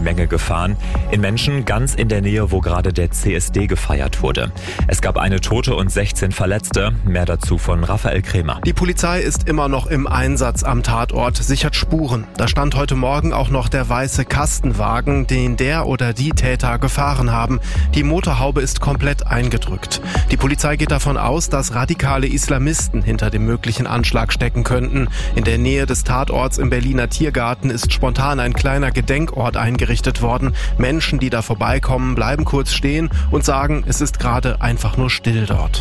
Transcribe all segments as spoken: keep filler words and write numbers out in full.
Menschenmenge gefahren. In Menschen ganz in der Nähe, wo gerade der C S D gefeiert wurde. Es gab eine Tote und sechzehn Verletzte. Mehr dazu von Raphael Krämer. Die Polizei ist immer noch im Einsatz am Tatort, sichert Spuren. Da stand heute Morgen auch noch der weiße Kastenwagen, den der oder die Täter gefahren haben. Die Motorhaube ist komplett eingedrückt. Die Polizei geht davon aus, dass radikale Islamisten hinter dem möglichen Anschlag stecken könnten. In der Nähe des Tatorts im Berliner Tiergarten ist spontan ein kleiner Gedenkort eingerichtet worden. Menschen, die da vorbeikommen, bleiben kurz stehen und sagen, es ist gerade einfach nur still dort.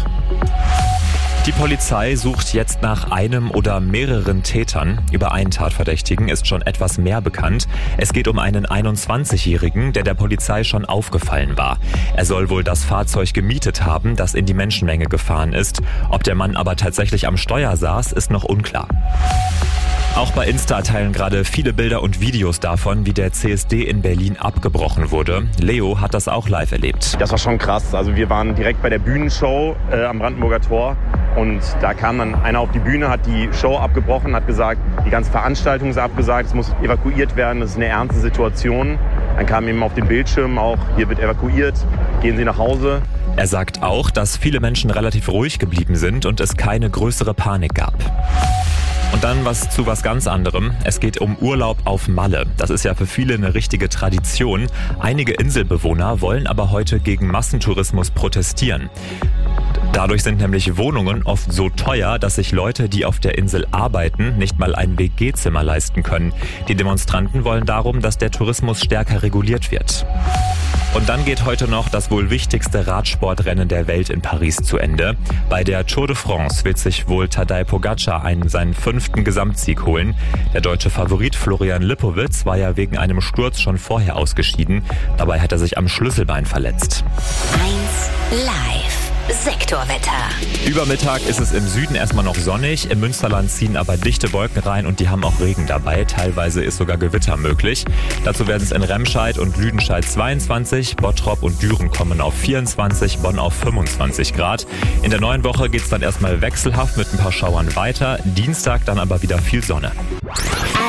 Die Polizei sucht jetzt nach einem oder mehreren Tätern. Über einen Tatverdächtigen ist schon etwas mehr bekannt. Es geht um einen einundzwanzigjährigen, der der Polizei schon aufgefallen war. Er soll wohl das Fahrzeug gemietet haben, das in die Menschenmenge gefahren ist. Ob der Mann aber tatsächlich am Steuer saß, ist noch unklar. Auch bei Insta teilen gerade viele Bilder und Videos davon, wie der C S D in Berlin abgebrochen wurde. Leo hat das auch live erlebt. Das war schon krass. Also wir waren direkt bei der Bühnenshow äh, am Brandenburger Tor und da kam dann einer auf die Bühne, hat die Show abgebrochen, hat gesagt, die ganze Veranstaltung ist abgesagt, es muss evakuiert werden, das ist eine ernste Situation. Dann kam eben auf den Bildschirm auch, hier wird evakuiert, gehen Sie nach Hause. Er sagt auch, dass viele Menschen relativ ruhig geblieben sind und es keine größere Panik gab. Und dann was zu was ganz anderem. Es geht um Urlaub auf Malle. Das ist ja für viele eine richtige Tradition. Einige Inselbewohner wollen aber heute gegen Massentourismus protestieren. Dadurch sind nämlich Wohnungen oft so teuer, dass sich Leute, die auf der Insel arbeiten, nicht mal ein W G-Zimmer leisten können. Die Demonstranten wollen darum, dass der Tourismus stärker reguliert wird. Und dann geht heute noch das wohl wichtigste Radsportrennen der Welt in Paris zu Ende. Bei der Tour de France wird sich wohl Tadej Pogačar einen seinen fünften Gesamtsieg holen. Der deutsche Favorit Florian Lippowitz war ja wegen einem Sturz schon vorher ausgeschieden. Dabei hat er sich am Schlüsselbein verletzt. eins live. Sektorwetter. Über Mittag ist es im Süden erstmal noch sonnig, im Münsterland ziehen aber dichte Wolken rein und die haben auch Regen dabei. Teilweise ist sogar Gewitter möglich. Dazu werden es in Remscheid und Lüdenscheid zweiundzwanzig, Bottrop und Düren kommen auf vierundzwanzig, Bonn auf fünfundzwanzig Grad. In der neuen Woche geht es dann erstmal wechselhaft mit ein paar Schauern weiter. Dienstag dann aber wieder viel Sonne.